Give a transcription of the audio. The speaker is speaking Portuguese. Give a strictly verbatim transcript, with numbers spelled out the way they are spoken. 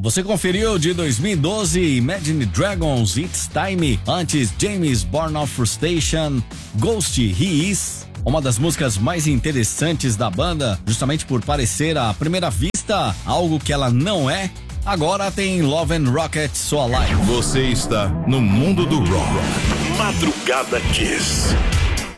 Você conferiu de dois mil e doze Imagine Dragons, It's Time. Antes, James Born of Frustration, Ghost, He Is. Uma das músicas mais interessantes da banda, justamente por parecer à primeira vista algo que ela não é. Agora tem Love and Rocket So Alive. Você está no mundo do rock. Madrugada Kiss.